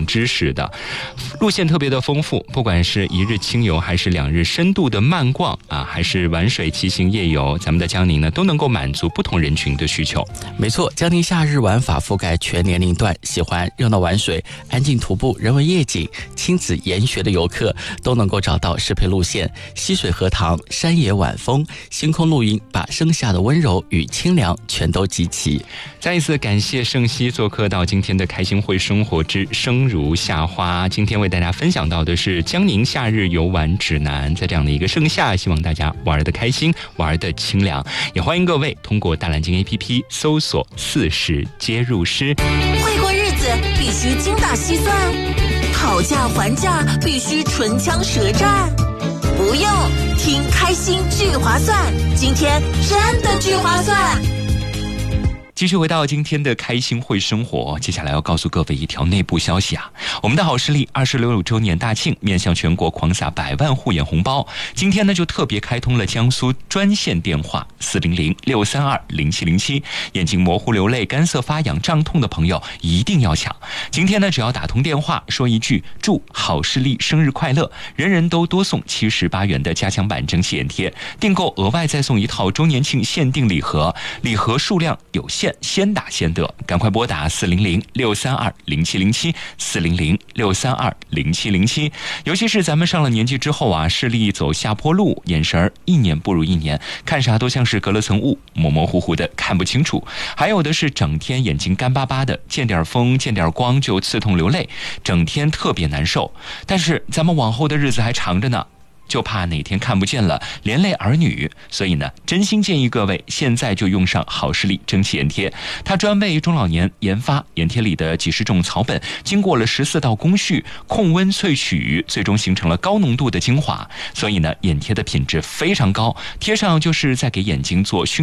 长知识的，路线特别的丰富，不管是一日轻游还是2日深度的慢逛啊，还是玩水、骑行、夜游，咱们的江宁呢都能够满足不同人群的需求。 没错，江宁夏日玩法覆盖全年龄段，喜欢热闹玩水、安静徒步、人文夜景、亲子研学的游客都能够找到适配路线，溪水荷塘、山野晚风、星空露营，把盛夏的温柔与清凉全都集齐。 再一次感谢盛熙做客到今天的开心会生活之生如夏花，今天为大家分享到的是江宁夏日游玩指南。在这样的一个盛夏，希望大家玩得开心，玩得清凉，也欢迎各位通过大蓝鲸 APP 搜索40皆入诗。 会过日子必须精打细算，讨价还价必须唇枪舌战，不用听开心聚划算，今天真的聚划算。 继续回到今天的开心会生活，接下来要告诉各位一条内部消息啊，我们的好视力26周年大庆面向全国狂撒100万护眼红包，今天呢就特别开通了江苏专线电话400-632-0707，眼睛模糊流泪、干涩发痒、胀痛的朋友一定要抢。今天呢只要打通电话说一句祝好视力生日快乐，人人都多送78元的加强版蒸汽眼贴，订购额外再送一套周年庆限定礼盒，礼盒数量有限，先打先得，赶快拨打400-632-0707 400-632-0707。尤其是咱们上了年纪之后啊，视力走下坡路，眼神一年不如一年，看啥都像是隔了层雾，模模糊糊的看不清楚，还有的是整天眼睛干巴巴的，见点风见点光就刺痛流泪，整天特别难受。但是咱们往后的日子还长着呢，就怕哪天看不见了连累儿女，所以呢真心建议各位现在就用上好视力蒸汽眼贴，它专为中老年研发，眼贴里的几十种草本经过了14道工序控温萃取，最终形成了高浓度的精华，所以呢眼贴的品质非常高，贴上就是在给眼睛做熏